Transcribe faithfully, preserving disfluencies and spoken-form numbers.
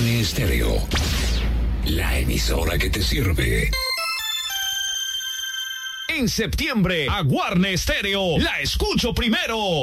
Guarne Stereo, la emisora que te sirve. En septiembre, a Guarne Stereo la escucho primero.